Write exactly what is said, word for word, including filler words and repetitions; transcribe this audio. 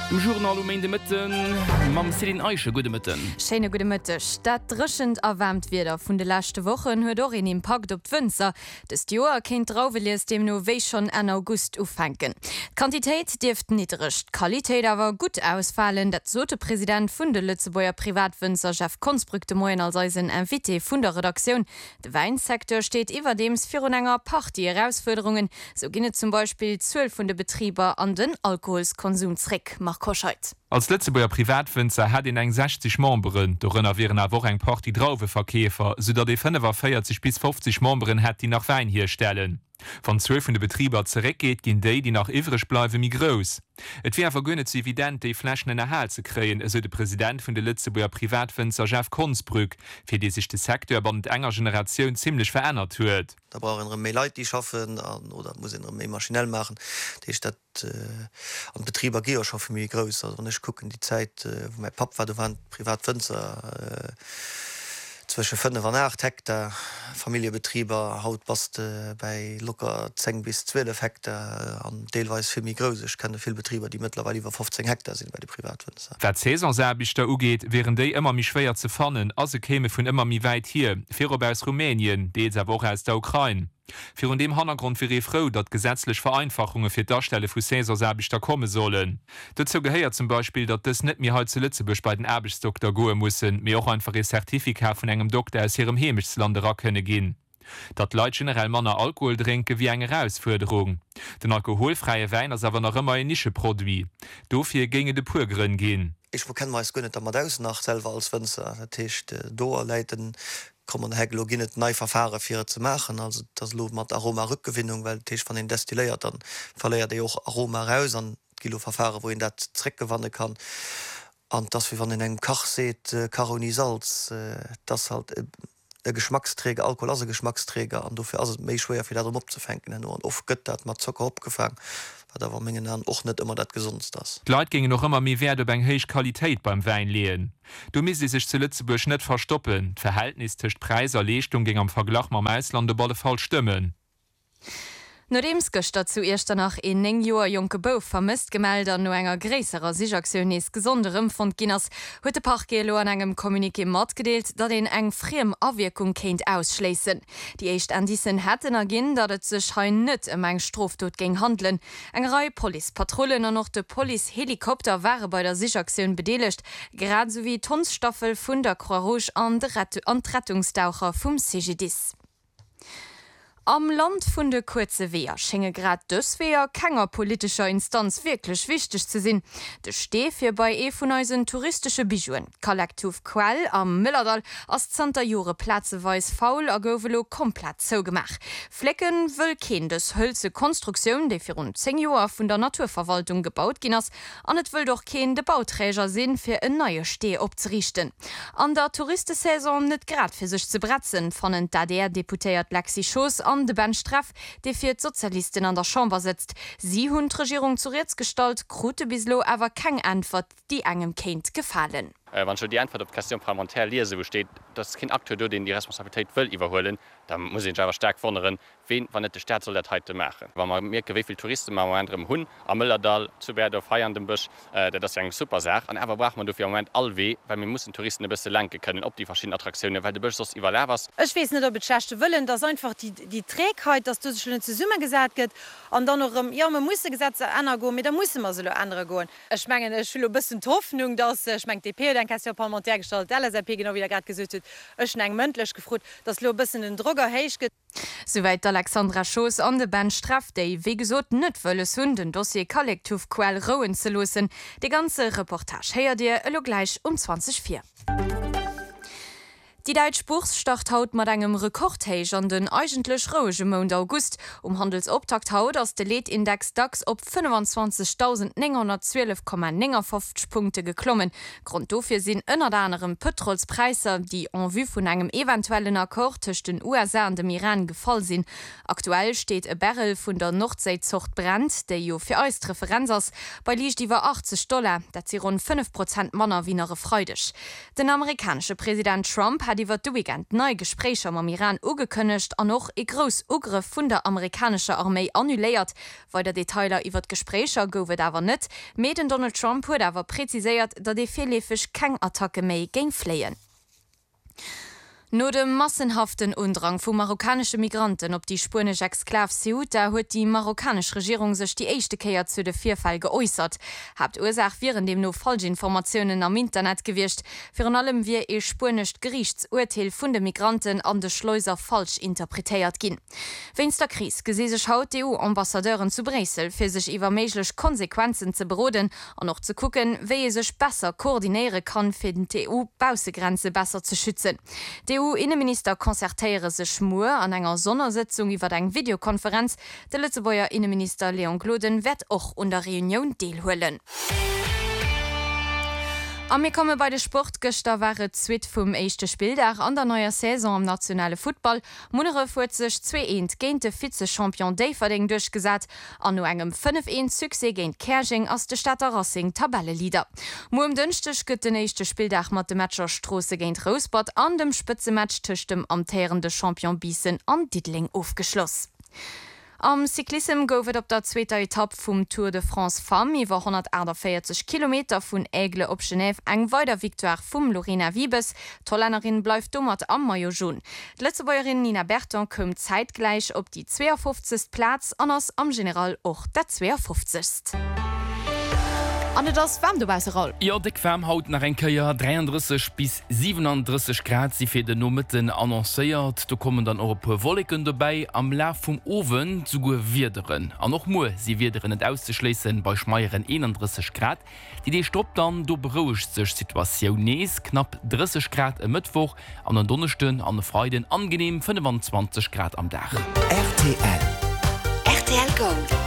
Im Journal um in de Mitten mam Selin Eiche gute Mitten. Schöne gute Mitte. Statt drschend erwärmt wieder vun de letzte Wochen huet auch in Impact op Wünzer. Das Joer kennt Rauweliers dem no wéi schon an August ufenken. Quantität dürft niedrigcht. Qualität aber gut ausfallen, dat so der Präsident vun de Lützebauer Privatwünzer Chef Konzbrück de Moin als eisen M V T vun der Redaktion. De Weinsektor steht iwwerdems vir enger Party Herausforderungen. So ginne zum Beispiel zwölf vun de Betrieber an den Alkoholskonsumsreck. Koscheit. Als Lützebauer Privatwünzer hat in eng sechzig Memberen, darunter wären a woch eng Party Drauweverkäfer, so dat de fünfundvierzig bis fünfzig Memberen hat, die nach Wein herstellen. Von zwölf von de Betrieber zurückgeht, gin déi, die nach iwrech bleiwe mi groß. Et wär vergönnet zu evident, de Flaschen in der Hal zu kreen, so de Präsident von de Lützebauer Privatwünzer Chef Konzbrück, für die sich de Sektor bei der enger Generation ziemlich verändert huet. Da brauchen mehr Leute, die schaffen, oder muss ich mehr maschinell machen. Die Stadt äh, an Betrieber gehen schaffen mir größer. Also wenn ich gucke in die Zeit, äh, wo mein Papa war, da waren Privatwünzer, äh, zwischen fünf und acht Hektar, Familienbetrieber, haut passt äh, bei locker zehn bis zwölf Hektar, an teilweise für mich groß. Ich kenne viele Betrieber, die mittlerweile über fünfzehn Hektar sind bei den Privatwünzer. Wer Saisonsäbig da ugeht, wären die immer mich schwer zu fannen, also käme von immer mehr weit hier, für aus Rumänien, die jetzt aber auch aus der Ukraine. Für dem Hintergrund wäre ich froh, dass gesetzliche Vereinfachungen für die Darstelle von Saisonsäbig da kommen sollen. Dazu gehört zum Beispiel, dass das nicht mehr heute zu Lützebüsch bei den Erbisdoktor gehen müssen, mir auch einfach ein Zertifikat von einem Doktor aus ihrem Heimatland können gehen. Dat Leute generell Männer Alkohol trinken wie eine Herausforderung. Den alkoholfreie Wein ist aber noch immer ein Nischeprodukt. Dafür ginge de Purgrin gehen. Ich kenne meist gar nicht einmal aus nach selber als Winzer. Das heißt, da leiten kommen Heglogin net neue Verfahren für zu machen. Also das lo mat Aromarückgewinnung, weil Tisch von den destilliert, dann verleiert er auch Aroma raus an Kiloverfahren, wo ihn dat Trick gewannen kann. Und das wie von den engem Kach seht, äh, Karonisalz, äh, das halt äh, der Geschmacksträger, Alkohol als Geschmacksträger, und dafür ist es mehr schwer, für darum abzufangen. Und oft geht das mit Zucker abgefangen. Da war mengen an och net immer dat gesund das. Die Leute gingen noch immer mehr Wert über eine hohe Qualität beim Wein lehen. Du müsstest sich zu Lützebüsch nicht verstoppen. Das Verhältnis zwischen Preis und Leistung ging am Vergleich mit dem Ausland auf alle Fall stimmen. Nodems gëcht zuerst nach en eng Joer Joke Bouf vermisst Gemelder no enger gräserer Sichaktionis gesonderem von Ginners huet de Parkgelo an engem Kommuniké mat gedeelt, dat den eng friem Awirkung kéint ausschleessen. Die Eicht an diesen hätten erginn, dat et sech hain net em eng Stroftot ging handeln. Eng Rei Polipatrollen an noch de Polihelikopter waren bei der Sichaktion bedeligt, grad sowie Tonsstaffel vun der Croix Rouge an de Rettungsdaucher vum C G Dis. Am Land vun de kurze Wehr schennge grad dësweer kenger politischer Instanz wirklich wichtig zu sinn. De steh fir bei e vun eisen touristische Bijuen. Kollektiv Quell am Müllerdal as Zter Jore Platzeweis faul a gowelo komplett zougemach. Flecken wëll ken des hölze Konstruktion, de fir rund zehn Joer vun der Naturverwaltung gebaut ginnners, an et wëll doch ken de Bauträger sinn fir en neue Steh opzerichten. An der Touristesaison net grad fir sech ze bretzen, fannnen da der deputéiert Lexi Schoss an de Ben Straff, de fir Sozialisten an der Chamber sitzt. Sie hun Regierung zu Rätsgestalt, krute bislo awer keng Antwort, die engem Kind gefallen. Äh, wenn schon die Antwort auf Question parlamentär lese besteht, dass kein Akteur den die Responsabilität will überholen, dann muss ich aber stark fordern, wen wann nicht der Staat soll das heute machen. Wenn man merkt, wie viele Touristen man anderem Hund am Müllerdal zu werden feiern dem Busch, äh, das ist ja eine super Sache. Und aber braucht man dafür im Moment all weh, weil wir müssen Touristen ein bisschen lenken können, ob die verschiedenen Attraktionen, weil der Busch sonst überlebt was. Ich weiß nicht, ob es Schächte wollen, dass einfach die, die Trägheit, dass du schon zu Summe gesagt wird und dann noch, ja, man muss die Gesetze ändern gehen, da muss man so ändern gehen. Ich meine, ich will ein bisschen die Hoffnung, dass ich meine, D P dann Question parlamentär gestellt, alles hat genau wieder gerade gesagt, ich habe mündlich gefragt, dass lo ein bisschen den Drucker heisch geht. Soweit Alexandra Schoss an de Ben Straff, déi wie gesot net wëlles hun den Dossier Kollektiv Quell rouen ze losen. De ganze Reportage heier Dir ëlo gleich um zwanzig Uhr vier. Die Deutsche Börse startet haut mat engem Rekordhéich an den eigentlich ruhigen Monat August. Um Handelsoptakt haut ass de Leadindex DAX op fünfundzwanzigtausendneunhundertzwölf Komma fünfundfünfzig Punkte geklommen. Grund dofir sinn ënner anderem Petrolspreiser, die en vue vun engem eventuellen Akkord zwischen den U S A und dem Iran gefall sinn. Aktuell steht e Barrel vun der Nordseezucht Brent, der jo fir eus Referenz ass, bei liicht iwwer achtzig Dollar, dat sie rund fünf Prozent Manner wie nach freudig. Den amerikanische Präsident Trump hat hat iwwer du weekend neue Gespräche am Iran ugekönnecht an noch e groß Ugriff vun der amerikanischer Armee annuléiert, weil der Detailer iwwer Gesprächer gowe dawer net. Meden Donald Trump huet awer präziséiert, dat de viellefech keng Attacke méi géng fleien. No dem massenhaften Undrang vu marokkanische Migranten op die spanische Exklav Ceuta huet die marokkanische Regierung sech die echte Käier zu de Vierfall geäußert. Habt Ursach während dem no Falschinformationen am Internet gewircht, für allem wie e spanischt Gerichtsurteil vun de Migranten an de Schleuser falsch interpretiert gin. Wenn's der Krise geseh sech haut E U-Ambassadeuren zu Bresel fir sich iwwer meiglech Konsequenzen ze beroden an noch zu gucken, wie e sech besser koordiniere kann fir den T U-Bausegrenze besser zu schützen. Die E U-Innenminister konzertéiere sech Mur an enger Sondersitzung iwwer eng Videokonferenz. De Lützebauer Innenminister Leon Gloden wett och unter Reunion deelhuelen. Am mir komme bei de Sportgëchter waren zwit vum eischchte Spieldach an der neuer Saison am nationale Football. Munere fuert sech zwei eins géint de Vize-Champion Daverding durchgesat, an no engem fünf eins Sukse géint Kerching aus de Stadter Rossing Tabellelieder. Mo um dünchtech gëtt den eischchte Spieldach mat de Matscher Strosse géint Rosebud an dem Spitzematch tischcht dem amtierende Champion Biesen an Diedling aufgeschloss. Am Cyklism goufet op der zweiter Etapp vum Tour de France Femme iwwer hundertvierzig Kilometer vun Aigle op Genève eng weiter Victoire vum Lorena Wiebes. Tollennerin bleif dummert am Mayo Jun. Letzebäuerin Nina Berton kom zeitgleich op die zweiundfünfzigsten Platz, anders am General och der zweiundfünfzigsten An das wärm du weiße Roll. Ja, dick wärm haut nach enkeier dreiunddreißig bis siebenunddreißig Grad sie fir den Nummerten annoncéiert. Du kommen dann auch paar Wolken dabei am Lauf vom Ofen zu wiederen. An noch mu sie wiederen net auszuschließen bei schmeieren einunddreißig Grad. Die Idee stoppt dann du beruhigt sich Situation nees knapp dreißig Grad im Mittwoch an den Donnerstag an den Freuden angenehm fünfundzwanzig Grad am Dach. R T L R T L Gold.